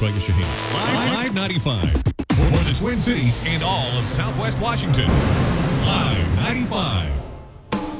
Trey Shaheen. Live 95. For the Twin Cities and all of Southwest Washington. Live 95.